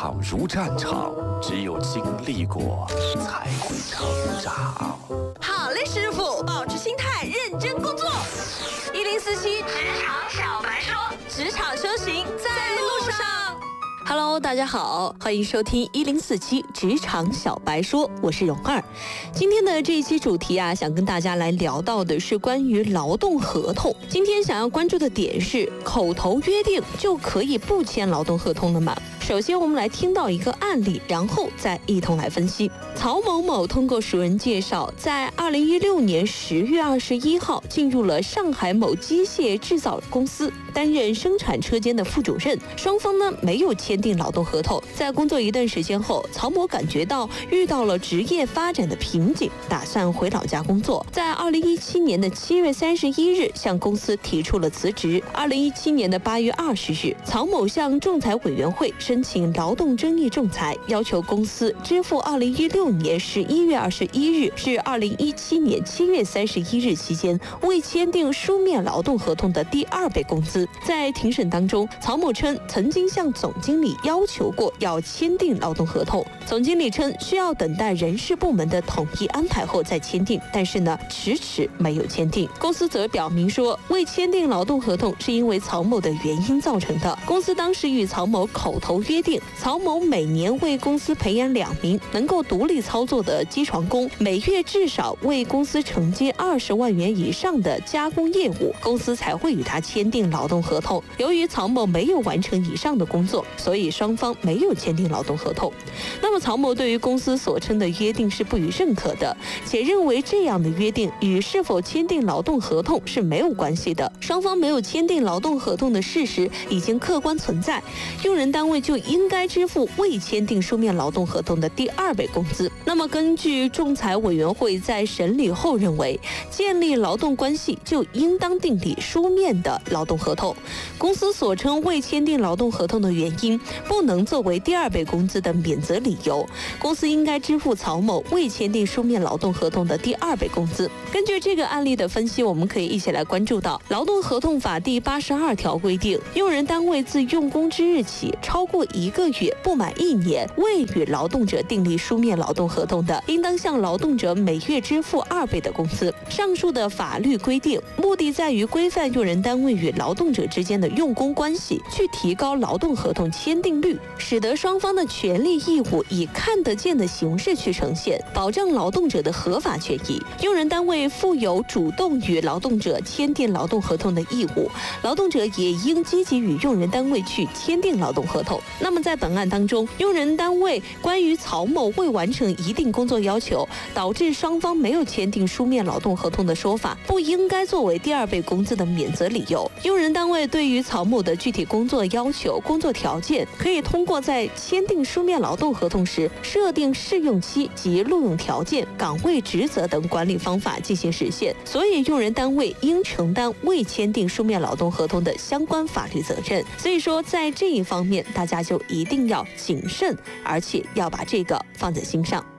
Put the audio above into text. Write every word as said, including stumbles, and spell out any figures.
场如战场，只有经历过，才会成长。 好嘞，师傅，保持心态，认真工作。一零四七职场小白说，职场修行在路上。Hello， 大家好，欢迎收听一零四七职场小白说，我是蓉儿。今天的这一期主题啊，想跟大家来聊到的是关于劳动合同。今天想要关注的点是，口头约定就可以不签劳动合同了吗？首先，我们来听到一个案例，然后再一同来分析。曹某某通过熟人介绍，在二零一六年十月二十一号进入了上海某机械制造公司，担任生产车间的副主任。双方呢没有签订劳动合同。在工作一段时间后，曹某感觉到遇到了职业发展的瓶颈，打算回老家工作。在二零一七年的七月三十一日，向公司提出了辞职。二零一七年的八月二十日，曹某向仲裁委员会申请劳动争议仲裁，要求公司支付二零一六年十一月二十一日至二零一七年七月三十一日期间未签订书面劳动合同的第二倍工资。在庭审当中，曹某称曾经向总经理要求过要签订劳动合同，总经理称需要等待人事部门的统一安排后再签订，但是呢迟迟没有签订。公司则表明说，未签订劳动合同是因为曹某的原因造成的。公司当时与曹某口头约定，曹某每年为公司培养两名能够独立操作的机床工，每月至少为公司承接二十万元以上的加工业务，公司才会与他签订劳动合同。由于曹某没有完成以上的工作，所以双方没有签订劳动合同。那么曹某对于公司所称的约定是不予认可的，且认为这样的约定与是否签订劳动合同是没有关系的。双方没有签订劳动合同的事实已经客观存在，用人单位就应该支付未签订书面劳动合同的第二倍工资。那么根据仲裁委员会在审理后认为，建立劳动关系就应当订立书面的劳动合同。公司所称未签订劳动合同的原因不能作为第二倍工资的免责理由，公司应该支付曹某未签订书面劳动合同的第二倍工资。根据这个案例的分析，我们可以一起来关注到劳动合同法第八十二条规定，用人单位自用工之日起超过一个月不满一年未与劳动者订立书面劳动合同的，应当向劳动者每月支付二倍的工资。上述的法律规定目的在于规范用人单位与劳动者之间的用工关系，去提高劳动合同签订率，使得双方的权利义务以看得见的形式去呈现，保障劳动者的合法权益。用人单位负有主动与劳动者签订劳动合同的义务，劳动者也应积极与用人单位去签订劳动合同。那么在本案当中，用人单位关于曹某未完成一定工作要求，导致双方没有签订书面劳动合同的说法，不应该作为第二倍工资的免责理由。用人单位对于曹某的具体工作要求、工作条件，可以通过在签订书面劳动合同时设定试用期及录用条件、岗位职责等管理方法进行实现。所以用人单位应承担未签订书面劳动合同的相关法律责任。所以说在这一方面，大家就一定要谨慎，而且要把这个放在心上。